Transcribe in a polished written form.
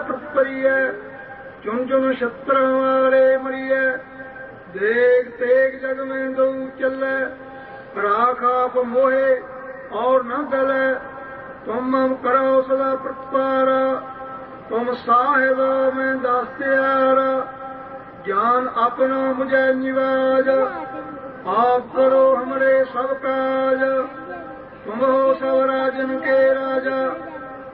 तत्परिय चुन चुन छत्र वाले मरिय देख तेग जग में दो चल राख आप मोहे और न गले तुम मम करो सदा प्रतिपारा तुम साहिब में दास्यारा ज्ञान अपना मुझे निवाज आप करो हमरे सब काज तुम हो सब राजन के राजा